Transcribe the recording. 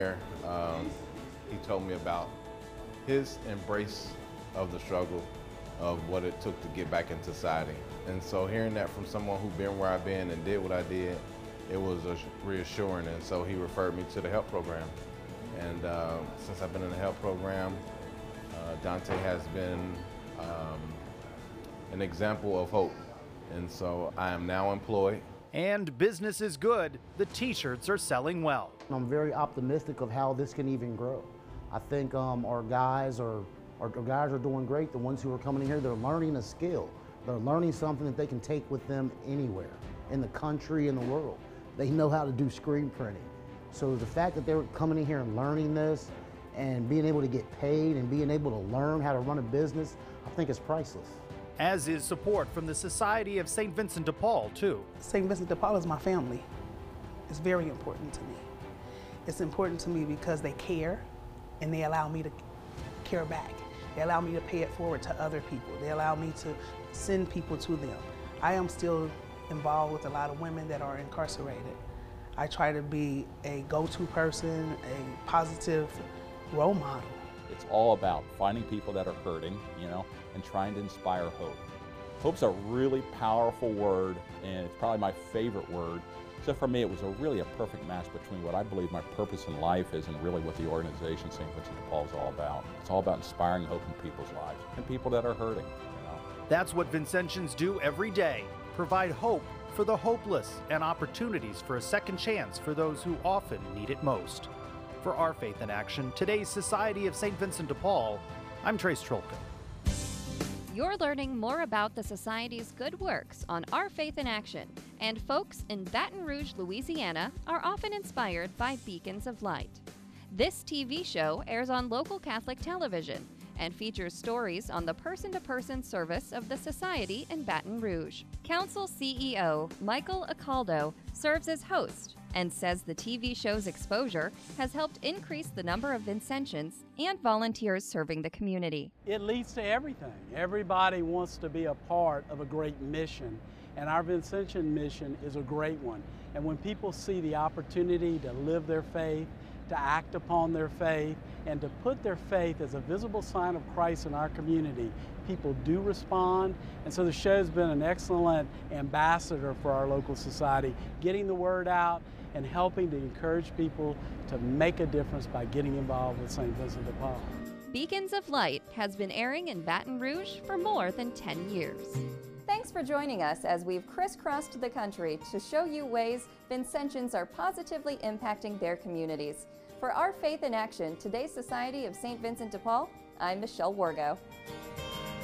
He told me about his embrace of the struggle of what it took to get back into society. And so hearing that from someone who'd been where I've been and did what I did, it was reassuring. And so he referred me to the HELP program. And since I've been in the HELP program, Dante has been an example of hope. And so I am now employed. And business is good. The t-shirts are selling well. I'm very optimistic of how this can even grow. I think our guys are doing great. The ones who are coming in here, they're learning a skill. They're learning something that they can take with them anywhere in the country, in the world. They know how to do screen printing. So the fact that they're coming in here and learning this and being able to get paid and being able to learn how to run a business, I think is priceless. As is support from the Society of St. Vincent de Paul, too. St. Vincent de Paul is my family. It's very important to me. It's important to me because they care and they allow me to care back. They allow me to pay it forward to other people. They allow me to send people to them. I am still involved with a lot of women that are incarcerated. I try to be a go-to person, a positive role model. It's all about finding people that are hurting, and trying to inspire hope. Hope's a really powerful word, and it's probably my favorite word. So for me, it was really a perfect match between what I believe my purpose in life is and really what the organization St. Vincent de Paul is all about. It's all about inspiring hope in people's lives and people that are hurting. That's what Vincentians do every day, provide hope for the hopeless and opportunities for a second chance for those who often need it most. For Our Faith in Action, today's Society of St. Vincent de Paul, I'm Trace Trolka. You're learning more about the Society's good works on Our Faith in Action, and folks in Baton Rouge, Louisiana are often inspired by beacons of light. This TV show airs on local Catholic television and features stories on the person-to-person service of the Society in Baton Rouge. Council CEO Michael Acaldo serves as host and says the TV show's exposure has helped increase the number of Vincentians and volunteers serving the community. It leads to everything. Everybody wants to be a part of a great mission, and our Vincentian mission is a great one. And when people see the opportunity to live their faith, to act upon their faith, and to put their faith as a visible sign of Christ in our community, people do respond. And so the show's been an excellent ambassador for our local society, getting the word out and helping to encourage people to make a difference by getting involved with St. Vincent de Paul. Beacons of Light has been airing in Baton Rouge for more than 10 years. Thanks for joining us as we've crisscrossed the country to show you ways Vincentians are positively impacting their communities. For Our Faith in Action, today's Society of St. Vincent de Paul, I'm Michelle Wargo.